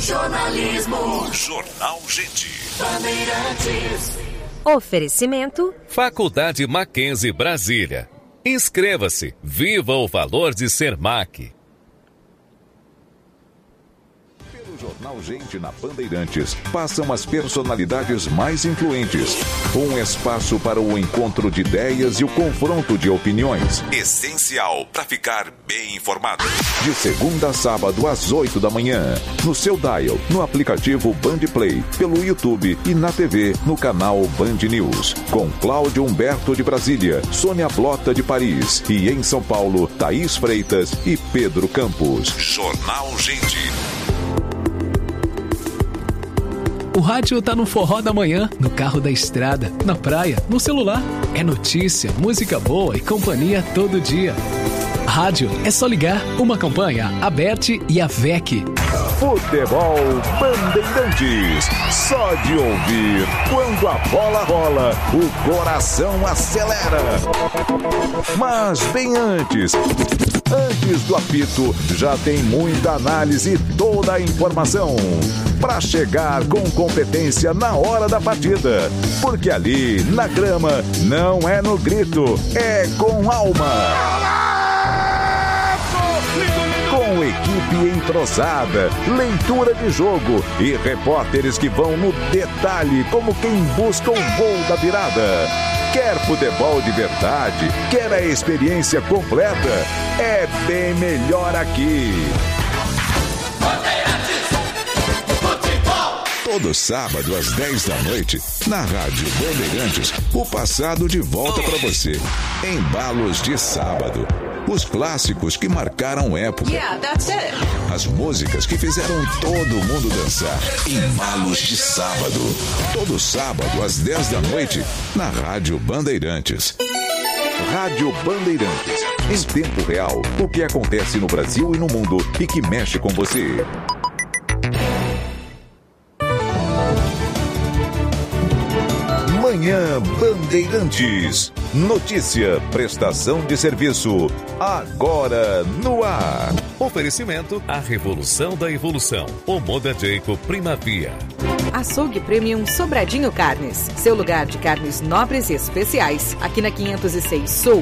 Jornalismo. Jornal Gente. Bandeirantes. Oferecimento. Faculdade Mackenzie Brasília. Inscreva-se. Viva o valor de ser MAC. Jornal Gente na Bandeirantes passam as personalidades mais influentes. Um espaço para o encontro de ideias e o confronto de opiniões. Essencial para ficar bem informado. De segunda a sábado às 8 da manhã. No seu dial, no aplicativo Band Play, pelo YouTube e na TV no canal Band News. Com Cláudio Humberto de Brasília, Sônia Blota de Paris e em São Paulo, Thaís Freitas e Pedro Campos. Jornal Gente. O rádio tá no forró da manhã, no carro da estrada, na praia, no celular. É notícia, música boa e companhia todo dia. Rádio é só ligar, uma campanha, a BET e a VEC. Futebol Bandeirantes. Só de ouvir, quando a bola rola, o coração acelera. Mas bem antes do apito, já tem muita análise e toda a informação para chegar com competência na hora da partida. Porque ali, na grama, não é no grito, é com alma. Com equipe entrosada, leitura de jogo e repórteres que vão no detalhe como quem busca o gol da virada. Quer futebol de verdade? Quer a experiência completa? É bem melhor aqui. Todo sábado às 10 da noite, na Rádio Bandeirantes, o passado de volta para você. Embalos de sábado. Os clássicos que marcaram época. Yeah, that's it. As músicas que fizeram todo mundo dançar. Embalos de sábado. Todo sábado às 10 da noite, na Rádio Bandeirantes. Rádio Bandeirantes. Em tempo real, o que acontece no Brasil e no mundo e que mexe com você. Manhã Bandeirantes. Notícia, prestação de serviço. Agora no ar. Oferecimento: a revolução da evolução. O Moda Jacob Primavia. Açougue Premium Sobradinho Carnes. Seu lugar de carnes nobres e especiais. Aqui na 506 Sul.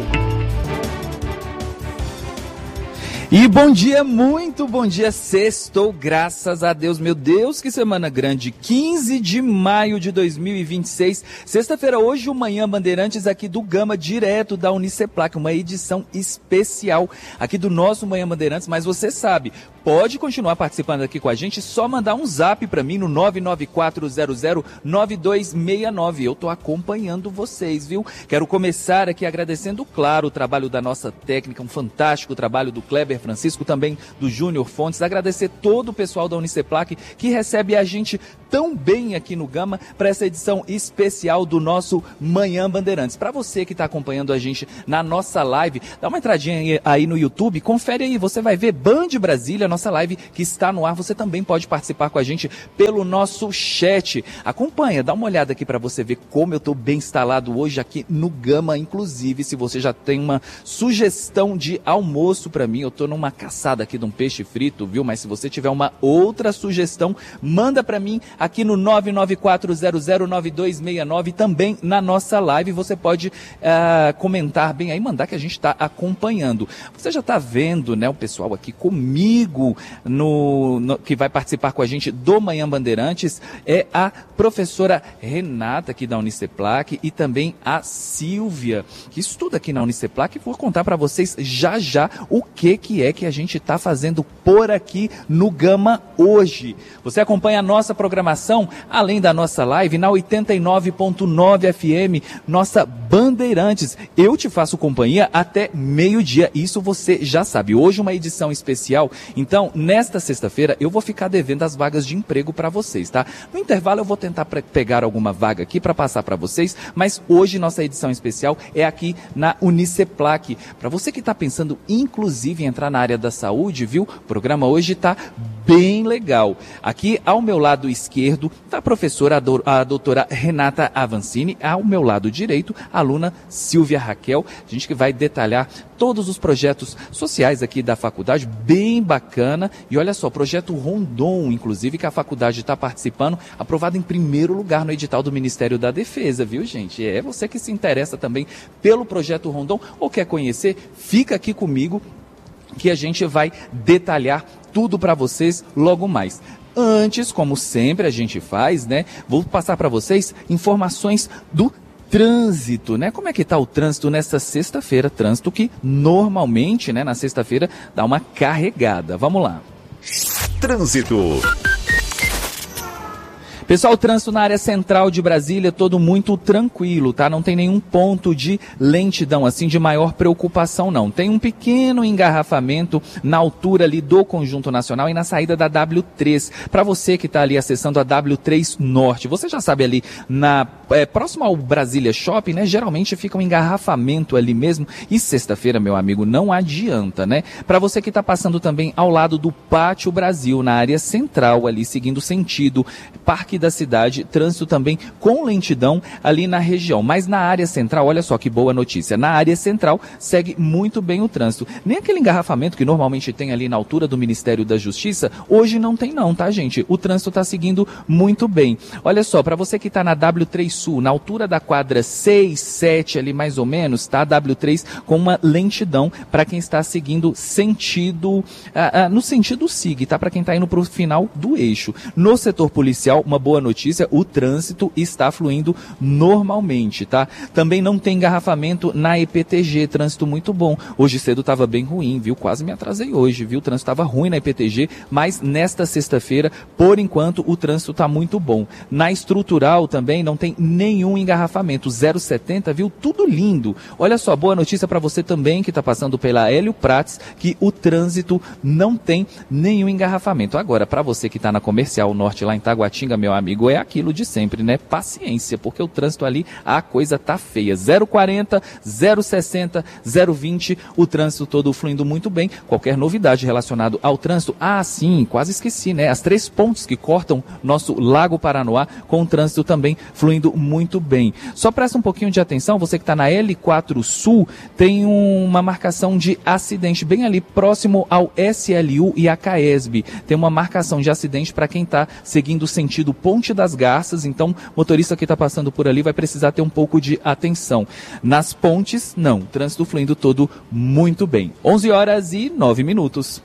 E bom dia, muito bom dia, sextou, graças a Deus, meu Deus, que semana grande, 15 de maio de 2026, sexta-feira, hoje o Manhã Bandeirantes aqui do Gama, direto da Uniceplac, uma edição especial aqui do nosso Manhã Bandeirantes, mas você sabe, pode continuar participando aqui com a gente, só mandar um zap para mim no 994009269, eu tô acompanhando vocês, viu? Quero começar aqui agradecendo, claro, o trabalho da nossa técnica, um fantástico trabalho do Kleber Francisco, também do Júnior Fontes, agradecer todo o pessoal da Uniceplac que recebe a gente tão bem aqui no Gama para essa edição especial do nosso Manhã Bandeirantes. Para você que está acompanhando a gente na nossa live, dá uma entradinha aí no YouTube, confere aí, você vai ver Band Brasília, nossa live que está no ar, você também pode participar com a gente pelo nosso chat. Acompanha, dá uma olhada aqui para você ver como eu estou bem instalado hoje aqui no Gama, inclusive se você já tem uma sugestão de almoço para mim, eu estou numa caçada aqui de um peixe frito, viu? Mas se você tiver uma outra sugestão, manda para mim aqui no 994009269, também na nossa live, você pode comentar bem aí, mandar que a gente está acompanhando. Você já está vendo, né, o pessoal aqui comigo, que vai participar com a gente do Manhã Bandeirantes, é a professora Renata aqui da Uniceplac e também a Silvia, que estuda aqui na Uniceplac, e vou contar para vocês já o que é que a gente está fazendo por aqui no Gama hoje. Você acompanha a nossa programação, além da nossa live, na 89.9 FM, nossa Bandeirantes. Eu te faço companhia até meio-dia, isso você já sabe. Hoje uma edição especial, então, nesta sexta-feira, eu vou ficar devendo as vagas de emprego para vocês, tá? No intervalo eu vou tentar pegar alguma vaga aqui para passar para vocês, mas hoje nossa edição especial é aqui na Uniceplac. Para você que está pensando, inclusive, em entrar na área da saúde, viu? O programa hoje está bem legal. Aqui ao meu lado esquerdo está a professora, a doutora Renata Avancini, ao meu lado direito, a aluna Silvia Raquel, a gente que vai detalhar todos os projetos sociais aqui da faculdade, bem bacana. bacana. E olha só, projeto Rondon, inclusive, que a faculdade está participando, aprovado em primeiro lugar no edital do Ministério da Defesa, viu, gente? É você que se interessa também pelo projeto Rondon ou quer conhecer, fica aqui comigo que a gente vai detalhar tudo para vocês logo mais. Antes, como sempre a gente faz, né? Vou passar para vocês informações do trânsito, né? Como é que tá o trânsito nessa sexta-feira? Trânsito que normalmente, né, na sexta-feira dá uma carregada. Vamos lá. Trânsito. Pessoal, o trânsito na área central de Brasília, todo muito tranquilo, tá? Não tem nenhum ponto de lentidão, assim, de maior preocupação, não. Tem um pequeno engarrafamento na altura ali do Conjunto Nacional e na saída da W3. Para você que está ali acessando a W3 Norte, você já sabe ali, próximo ao Brasília Shopping, né? Geralmente fica um engarrafamento ali mesmo. E sexta-feira, meu amigo, não adianta, né? Para você que está passando também ao lado do Pátio Brasil, na área central ali, seguindo sentido Parque da Cidade, trânsito também com lentidão ali na região. Mas na área central, olha só que boa notícia, na área central segue muito bem o trânsito. Nem aquele engarrafamento que normalmente tem ali na altura do Ministério da Justiça, hoje não tem não, tá, gente? O trânsito está seguindo muito bem. Olha só, para você que está na W3 Sul, na altura da quadra 6, 7 ali mais ou menos, tá? A W3 com uma lentidão para quem está seguindo sentido, no sentido SIG, tá? Para quem está indo para o final do eixo. No setor policial, uma boa notícia, o trânsito está fluindo normalmente, tá? Também não tem engarrafamento na EPTG, trânsito muito bom. Hoje cedo estava bem ruim, viu? Quase me atrasei hoje, viu? O trânsito estava ruim na EPTG, mas nesta sexta-feira, por enquanto, o trânsito está muito bom. Na estrutural também não tem nenhum engarrafamento, 0,70, viu? Tudo lindo. Olha só, boa notícia para você também que está passando pela Hélio Prates, que o trânsito não tem nenhum engarrafamento. Agora, para você que está na Comercial Norte, lá em Taguatinga, meu amigo, é aquilo de sempre, né? Paciência, porque o trânsito ali, a coisa tá feia. 0,40, 0,60, 0,20, o trânsito todo fluindo muito bem. Qualquer novidade relacionada ao trânsito, sim, quase esqueci, né? As 3 pontes que cortam nosso Lago Paranoá, com o trânsito também fluindo muito bem. Só presta um pouquinho de atenção, você que está na L4 Sul, tem uma marcação de acidente bem ali próximo ao SLU e a CAESB. Tem uma marcação de acidente para quem está seguindo o sentido Ponte das Garças, então motorista que está passando por ali vai precisar ter um pouco de atenção. Nas pontes, não, trânsito fluindo todo muito bem. 11h09.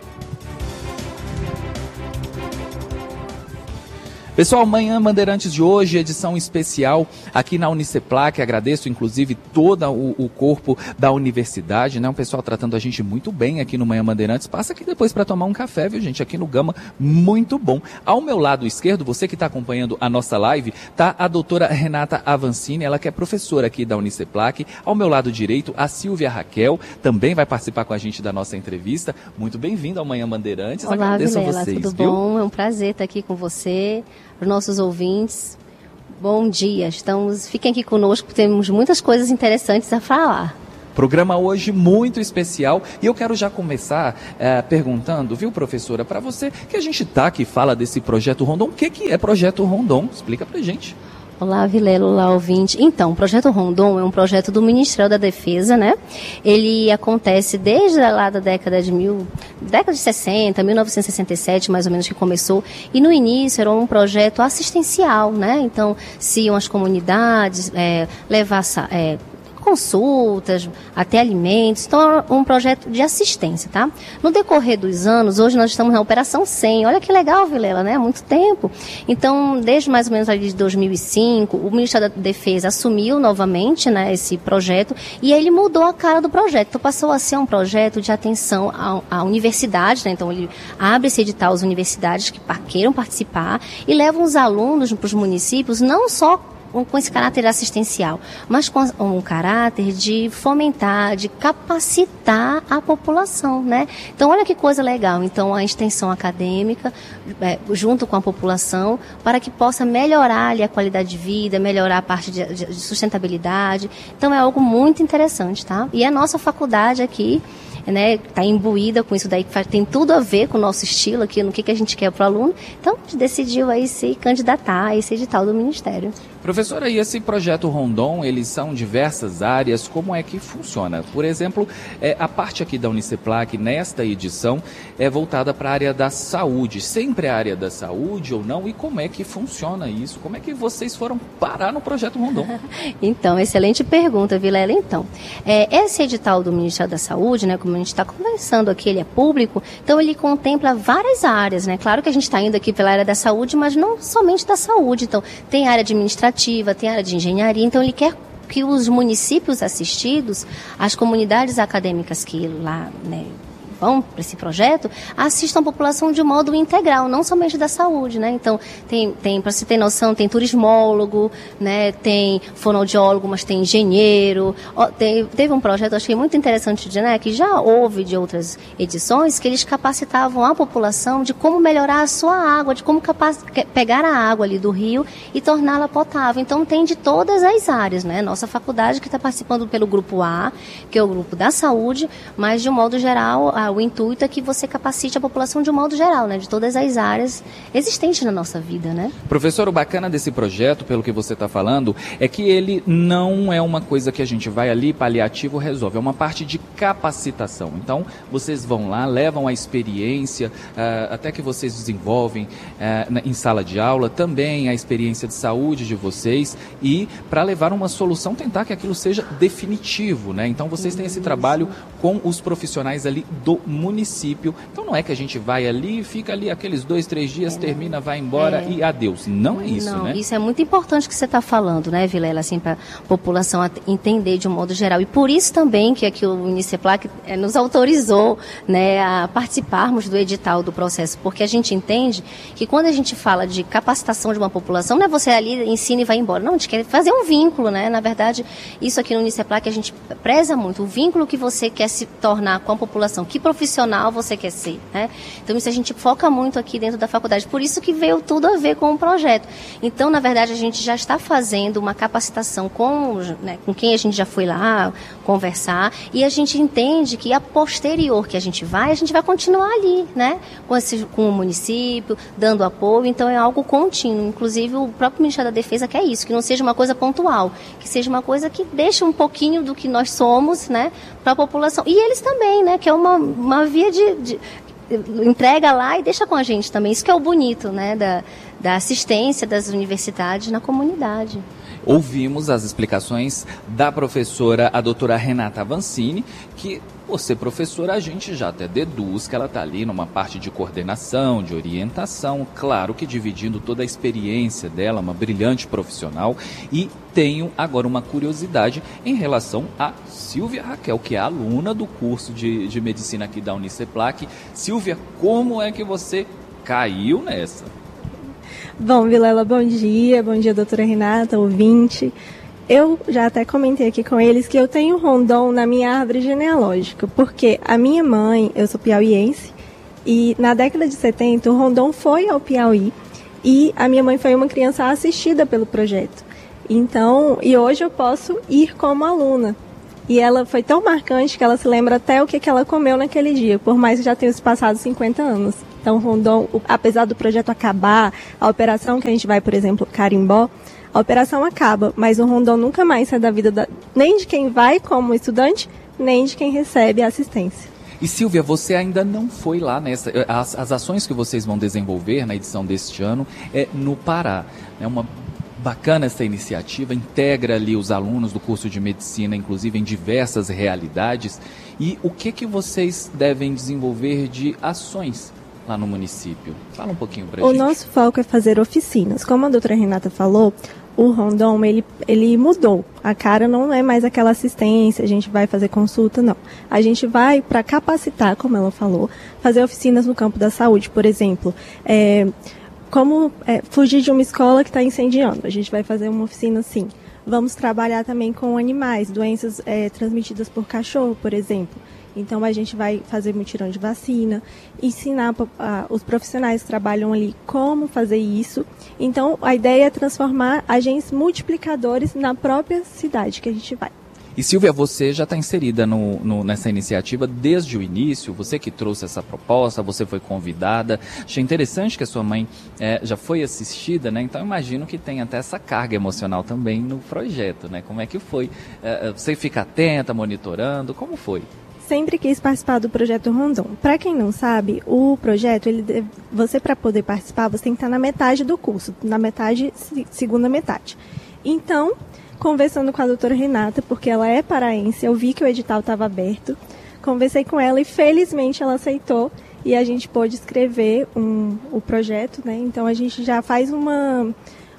Pessoal, Manhã Bandeirantes de hoje, edição especial aqui na Uniceplac. Agradeço, inclusive, todo o corpo da universidade, né? O pessoal tratando a gente muito bem aqui no Manhã Bandeirantes. Passa aqui depois para tomar um café, viu, gente? Aqui no Gama, muito bom. Ao meu lado esquerdo, você que está acompanhando a nossa live, tá a doutora Renata Avancini, ela que é professora aqui da Uniceplac. Ao meu lado direito, a Silvia Raquel, também vai participar com a gente da nossa entrevista. Muito bem-vindo ao Manhã Bandeirantes. Olá, agradeço Vilela, a vocês, tudo viu? bom? É um prazer estar aqui com você. Para os nossos ouvintes, bom dia. Fiquem aqui conosco, temos muitas coisas interessantes a falar. Programa hoje muito especial e eu quero já começar perguntando, viu, professora, para você que a gente que fala desse Projeto Rondon, o que é Projeto Rondon? Explica pra gente. Olá, Vilela, olá, ouvinte. Então, o Projeto Rondon é um projeto do Ministério da Defesa, né? Ele acontece desde lá da década de 60, 1967, mais ou menos, que começou. E no início era um projeto assistencial, né? Então, se iam as comunidades levar consultas, até alimentos, então é um projeto de assistência, tá? No decorrer dos anos, hoje nós estamos na Operação 100, olha que legal, Vilela, né? Há muito tempo. Então, desde mais ou menos ali de 2005, o Ministério da Defesa assumiu novamente, né, esse projeto, e aí ele mudou a cara do projeto, então passou a ser um projeto de atenção à universidade, né? Então ele abre esse edital às universidades que queiram participar e levam os alunos para os municípios, não só com esse caráter assistencial, mas com um caráter de fomentar, de capacitar a população, né? Então, olha que coisa legal. Então, a extensão acadêmica, junto com a população, para que possa melhorar ali a qualidade de vida, melhorar a parte de sustentabilidade. Então, é algo muito interessante, tá? E a nossa faculdade aqui, né, está imbuída com isso daí, que tem tudo a ver com o nosso estilo aqui, no que a gente quer para o aluno. Então, a gente decidiu aí se candidatar a esse edital do Ministério. Professora, e esse projeto Rondon, eles são diversas áreas, como é que funciona? Por exemplo, a parte aqui da Uniceplac, nesta edição, é voltada para a área da saúde. Sempre a área da saúde ou não? E como é que funciona isso? Como é que vocês foram parar no projeto Rondon? Então, excelente pergunta, Vilela. Então, esse edital do Ministério da Saúde, né, como a gente está conversando aqui, ele é público, então ele contempla várias áreas, né? Claro que a gente está indo aqui pela área da saúde, mas não somente da saúde. Então, tem área administrativa, tem área de engenharia, então ele quer que os municípios assistidos, as comunidades acadêmicas que lá, né, vão para esse projeto, assistam a população de um modo integral, não somente da saúde, né? Então, tem para você ter noção, tem turismólogo, né? Tem fonoaudiólogo, mas tem engenheiro. Teve um projeto, eu achei muito interessante, né? Que já houve de outras edições, que eles capacitavam a população de como melhorar a sua água, de como pegar a água ali do rio e torná-la potável. Então, tem de todas as áreas, né? Nossa faculdade que está participando pelo grupo A, que é o grupo da saúde, mas de um modo geral, o intuito é que você capacite a população de um modo geral, né, de todas as áreas existentes na nossa vida, né? Professor, o bacana desse projeto, pelo que você está falando, é que ele não é uma coisa que a gente vai ali, paliativo, resolve. É uma parte de capacitação. Então, vocês vão lá, levam a experiência, até que vocês desenvolvem em sala de aula, também a experiência de saúde de vocês e para levar uma solução, tentar que aquilo seja definitivo, né? Então, vocês têm esse trabalho com os profissionais ali do município. Então não é que a gente vai ali, fica ali aqueles 2, 3 dias, termina, vai embora e adeus. Não é isso, né? Isso é muito importante que você está falando, né, Vilela, assim, para a população entender de um modo geral. E por isso também que aqui o Uniceplac nos autorizou, né, a participarmos do edital do processo, porque a gente entende que quando a gente fala de capacitação de uma população, não é você ali ensina e vai embora. Não, a gente quer fazer um vínculo, né? Na verdade, isso aqui no Uniceplac a gente preza muito, o vínculo que você quer se tornar com a população, que profissional você quer ser, né? Então isso a gente foca muito aqui dentro da faculdade, por isso que veio tudo a ver com o projeto. Então, na verdade, a gente já está fazendo uma capacitação com quem a gente já foi lá conversar, e a gente entende que a posterior que a gente vai continuar ali, né? Com o município, dando apoio, então é algo contínuo. Inclusive, o próprio Ministério da Defesa quer isso, que não seja uma coisa pontual, que seja uma coisa que deixe um pouquinho do que nós somos, né, para a população. E eles também, né, que é uma via de entrega lá e deixa com a gente também. Isso que é o bonito, né, da assistência das universidades na comunidade. Ouvimos as explicações da professora, a doutora Renata Vancini, que, por ser professora, a gente já até deduz que ela está ali numa parte de coordenação, de orientação, claro que dividindo toda a experiência dela, uma brilhante profissional. E tenho agora uma curiosidade em relação a Silvia Raquel, que é aluna do curso de medicina aqui da Uniceplac. Silvia, como é que você caiu nessa? Bom, Vilela, bom dia, doutora Renata, ouvinte. Eu já até comentei aqui com eles que eu tenho Rondon na minha árvore genealógica, porque a minha mãe, eu sou piauiense, e na década de 70 o Rondon foi ao Piauí, e a minha mãe foi uma criança assistida pelo projeto. Então, e hoje eu posso ir como aluna. E ela foi tão marcante que ela se lembra até o que ela comeu naquele dia, por mais que já tenha se passado 50 anos. Então, Rondon, apesar do projeto acabar, a operação que a gente vai, por exemplo, Carimbó, a operação acaba, mas o Rondon nunca mais sai da vida nem de quem vai como estudante, nem de quem recebe a assistência. E Silvia, você ainda não foi lá nessa... As ações que vocês vão desenvolver na edição deste ano é no Pará. É uma bacana essa iniciativa, integra ali os alunos do curso de medicina, inclusive em diversas realidades. E o que vocês devem desenvolver de ações lá no município? Fala um pouquinho pra gente. O nosso foco é fazer oficinas. Como a doutora Renata falou, o Rondon, ele mudou. A cara não é mais aquela assistência, a gente vai fazer consulta, não. A gente vai para capacitar, como ela falou, fazer oficinas no campo da saúde, por exemplo. Como fugir de uma escola que está incendiando. A gente vai fazer uma oficina assim. Vamos trabalhar também com animais, doenças transmitidas por cachorro, por exemplo. Então, a gente vai fazer mutirão de vacina, ensinar os profissionais que trabalham ali como fazer isso. Então, a ideia é transformar agentes multiplicadores na própria cidade que a gente vai. E Silvia, você já está inserida nessa iniciativa desde o início, você que trouxe essa proposta, você foi convidada. Achei interessante que a sua mãe já foi assistida, né? Então imagino que tem até essa carga emocional também no projeto, né? Como é que foi? Você fica atenta, monitorando, como foi? Sempre quis participar do projeto Rondon. Para quem não sabe, o projeto, você para poder participar, você tem que estar na metade do curso, na segunda metade. Então, conversando com a doutora Renata, porque ela é paraense, eu vi que o edital estava aberto, conversei com ela e felizmente ela aceitou e a gente pôde escrever o projeto, né? Então a gente já faz uma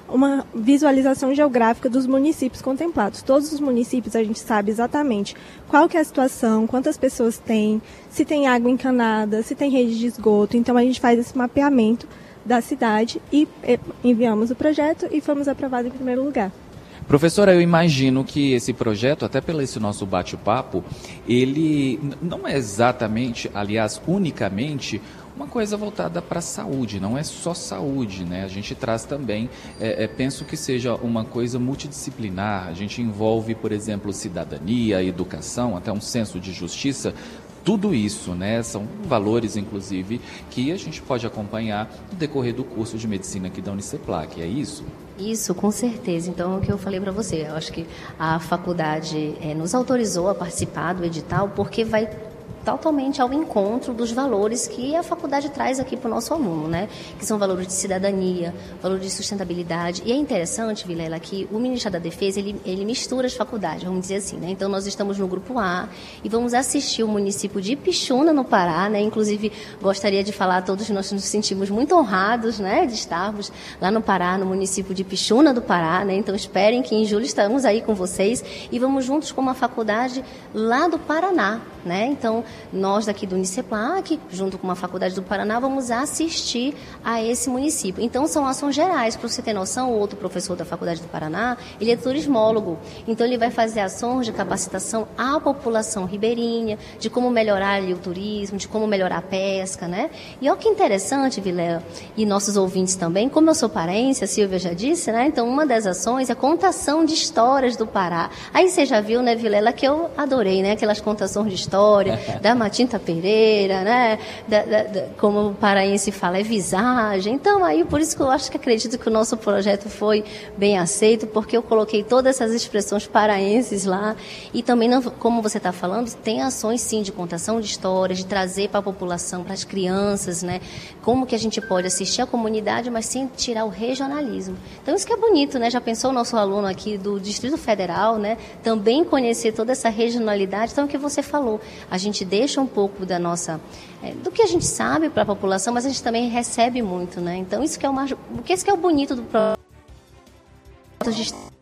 visualização geográfica dos municípios contemplados. Todos os municípios a gente sabe exatamente qual que é a situação, quantas pessoas tem, se tem água encanada, se tem rede de esgoto. Então a gente faz esse mapeamento da cidade e enviamos o projeto e fomos aprovados em primeiro lugar. Professora, eu imagino que esse projeto, até pelo esse nosso bate-papo, ele não é exatamente, aliás, unicamente, uma coisa voltada para a saúde, não é só saúde, né? A gente traz também, penso que seja uma coisa multidisciplinar, a gente envolve, por exemplo, cidadania, educação, até um senso de justiça. Tudo isso, né, são valores, inclusive, que a gente pode acompanhar no decorrer do curso de medicina aqui da Uniceplac, é isso? Isso, com certeza. Então, é o que eu falei para você, eu acho que a faculdade nos autorizou a participar do edital porque vai totalmente ao encontro dos valores que a faculdade traz aqui para o nosso aluno, né? Que são valores de cidadania, valores de sustentabilidade. E é interessante, Vilela, que o Ministério da Defesa, ele mistura as faculdades, vamos dizer assim, né? Então, nós estamos no grupo A e vamos assistir o município de Ipixuna, no Pará, né? Inclusive, gostaria de falar, todos nós nos sentimos muito honrados, né? De estarmos lá no Pará, no município de Ipixuna do Pará, né? Então, esperem que em julho estamos aí com vocês e vamos juntos com uma faculdade lá do Paraná, né? Então, nós daqui do Uniceplac, junto com uma faculdade do Paraná, vamos assistir a esse município. Então, são ações gerais. Para você ter noção, o outro professor da faculdade do Paraná, ele é turismólogo. Então, ele vai fazer ações de capacitação à população ribeirinha, de como melhorar ali o turismo, de como melhorar a pesca, né? E olha que interessante, Vilela, e nossos ouvintes também, como eu sou paraense, a Silvia já disse, né? Então, uma das ações é a contação de histórias do Pará. Aí você já viu, né, Vilela, que eu adorei, né? Aquelas contações de história, da Matinta Pereira, né? Como o paraense fala, é visagem. Então, aí, por isso que eu acredito que o nosso projeto foi bem aceito, porque eu coloquei todas essas expressões paraenses lá. E também, como você está falando, tem ações, sim, de contação de histórias, de trazer para a população, para as crianças, né? Como que a gente pode assistir a comunidade, mas sem tirar o regionalismo. Então, isso que é bonito, né? Já pensou o nosso aluno aqui do Distrito Federal, né? Também conhecer toda essa regionalidade. Então, é o que você falou. A gente deixa um pouco da nossa, do que a gente sabe para a população, mas a gente também recebe muito, né? Então, isso que é o bonito do projeto.